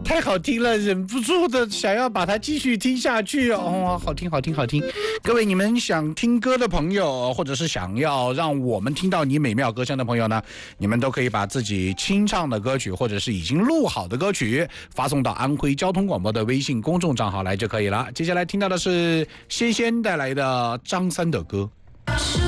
太好听了，忍不住的想要把它继续听下去哦，好听好听好听。各位，你们想听歌的朋友，或者是想要让我们听到你美妙歌声的朋友呢，你们都可以把自己清唱的歌曲或者是已经录好的歌曲发送到安徽交通广播的微信公众账号来就可以了。接下来听到的是仙仙带来的张三的歌。 是